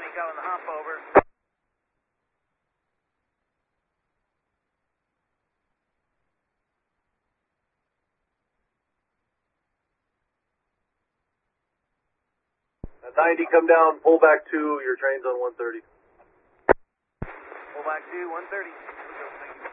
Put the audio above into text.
Tank out on the hump, over. 90, come down, pull back 2, your train's on 130. Pull back 2, 130.